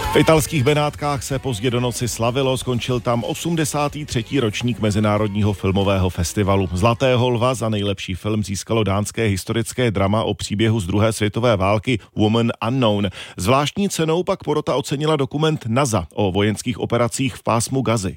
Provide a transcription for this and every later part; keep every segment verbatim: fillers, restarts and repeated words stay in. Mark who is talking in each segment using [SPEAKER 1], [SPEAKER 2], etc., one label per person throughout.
[SPEAKER 1] V italských Benátkách se pozdě do noci slavilo, skončil tam osmdesátý třetí ročník Mezinárodního filmového festivalu. Zlatého lva za nejlepší film získalo dánské historické drama o příběhu z druhé světové války Woman Unknown. Zvláštní cenou pak porota ocenila dokument NASA o vojenských operacích v pásmu Gazy.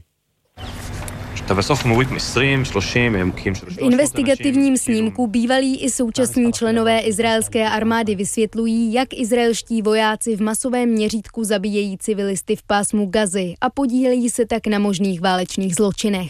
[SPEAKER 2] V investigativním snímku bývalí i současní členové izraelské armády vysvětlují, jak izraelští vojáci v masovém měřítku zabíjejí civilisty v pásmu Gazy a podílejí se tak na možných válečných zločinech.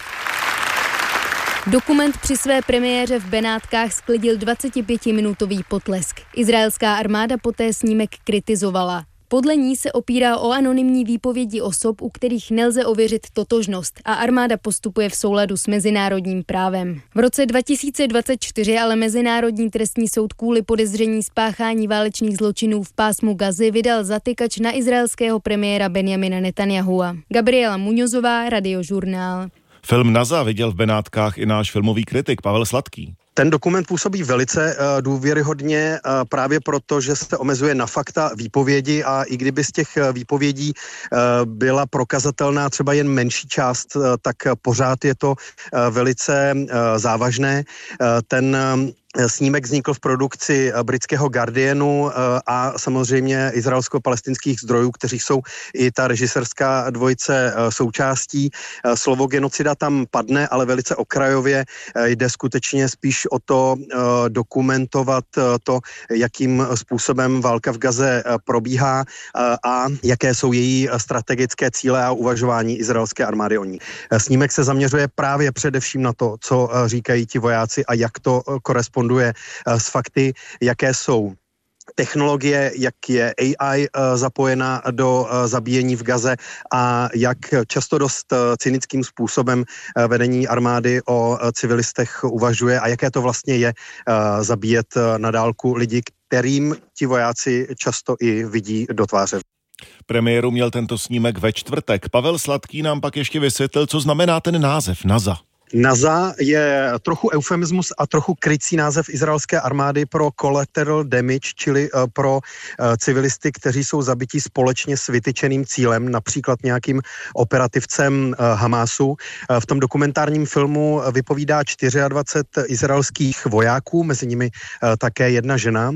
[SPEAKER 2] Dokument při své premiéře v Benátkách sklidil dvacetipětiminutový potlesk. Izraelská armáda poté snímek kritizovala. Podle ní se opírá o anonymní výpovědi osob, u kterých nelze ověřit totožnost, a armáda postupuje v souladu s mezinárodním právem. V roce dva tisíce dvacet čtyři ale Mezinárodní trestní soud kvůli podezření spáchání válečných zločinů v pásmu Gazy vydal zatykač na izraelského premiéra Benjamina Netanyahua. Gabriela Muňozová, Radiožurnál.
[SPEAKER 1] Film NASA viděl v Benátkách i náš filmový kritik Pavel Sladký.
[SPEAKER 3] Ten dokument působí velice uh, důvěryhodně uh, právě proto, že se omezuje na fakta výpovědi a i kdyby z těch uh, výpovědí uh, byla prokazatelná třeba jen menší část, uh, tak pořád je to uh, velice uh, závažné. Uh, ten uh, Snímek vznikl v produkci britského Guardianu a samozřejmě izraelsko-palestinských zdrojů, kteří jsou i ta režisérská dvojice součástí. Slovo genocida tam padne, ale velice okrajově. Jde skutečně spíš o to dokumentovat to, jakým způsobem válka v Gaze probíhá a jaké jsou její strategické cíle a uvažování izraelské armády o ní. Snímek se zaměřuje právě především na to, co říkají ti vojáci a jak to koresponduje s fakty, jaké jsou technologie, jak je A I zapojena do zabíjení v Gaze a jak často dost cynickým způsobem vedení armády o civilistech uvažuje a jaké to vlastně je zabíjet na dálku lidi, kterým ti vojáci často i vidí do tváře.
[SPEAKER 1] Premiéru měl tento snímek ve čtvrtek. Pavel Sladký nám pak ještě vysvětlil, co znamená ten název NASA.
[SPEAKER 3] NASA je trochu eufemismus a trochu krycí název izraelské armády pro collateral damage, čili pro civilisty, kteří jsou zabiti společně s vytyčeným cílem, například nějakým operativcem Hamásu. V tom dokumentárním filmu vypovídá dvacet čtyři izraelských vojáků, mezi nimi také jedna žena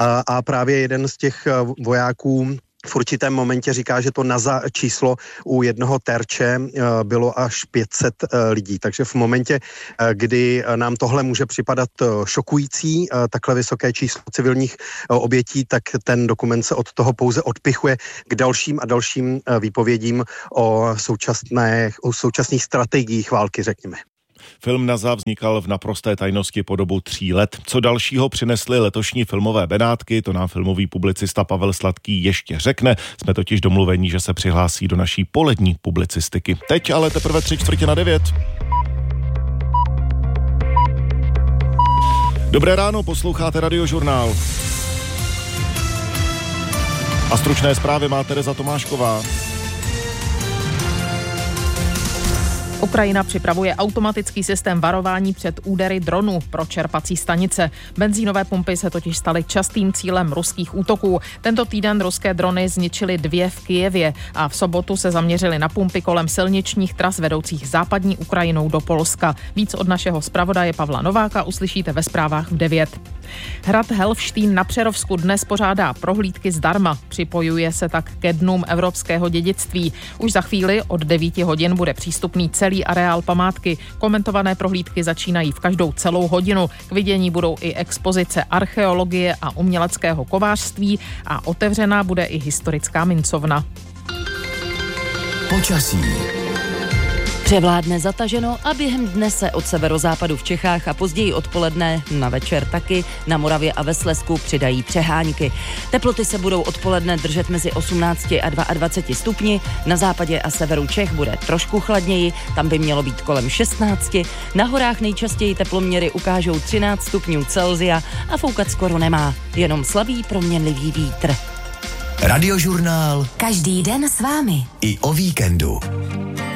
[SPEAKER 3] a právě jeden z těch vojáků v určitém momentě říká, že to NASA číslo u jednoho terče bylo až pět set lidí. Takže v momentě, kdy nám tohle může připadat šokující, takhle vysoké číslo civilních obětí, tak ten dokument se od toho pouze odpichuje k dalším a dalším výpovědím o, současné, o současných strategiích války, řekněme.
[SPEAKER 1] Film NASA vznikal v naprosté tajnosti po dobu tří let. Co dalšího přinesly letošní filmové Benátky, to nám filmový publicista Pavel Sladký ještě řekne. Jsme totiž domluvení, že se přihlásí do naší polední publicistiky. Teď ale teprve tři čtvrtě na devět. Dobré ráno, posloucháte Radiožurnál. A stručné zprávy má Tereza Tomášková.
[SPEAKER 4] Ukrajina připravuje automatický systém varování před údery dronů pro čerpací stanice. Benzínové pumpy se totiž staly častým cílem ruských útoků. Tento týden ruské drony zničily dvě v Kyjevě a v sobotu se zaměřily na pumpy kolem silničních tras vedoucích západní Ukrajinou do Polska. Víc od našeho zpravodaje Pavla Nováka uslyšíte ve zprávách v devět. Hrad Helfštejn na Přerovsku dnes pořádá prohlídky zdarma. Připojuje se tak ke dnům evropského dědictví. Už za chvíli od devíti hodin bude přístupný celý areál památky. Komentované prohlídky začínají v každou celou hodinu. K vidění budou i expozice archeologie a uměleckého kovářství a otevřená bude i historická mincovna.
[SPEAKER 5] Počasí.
[SPEAKER 6] Převládne zataženo a během dne se od severozápadu v Čechách a později odpoledne na večer taky na Moravě a ve Slezsku přidají přehánky. Teploty se budou odpoledne držet mezi osmnácti a dvaceti dvěma stupni, na západě a severu Čech bude trošku chladněji, tam by mělo být kolem šestnácti, na horách nejčastěji teploměry ukážou třináct stupňů Celsia a foukat skoro nemá, jenom slabý proměnlivý vítr.
[SPEAKER 5] Radiožurnál.
[SPEAKER 7] Každý den s vámi.
[SPEAKER 5] I o víkendu.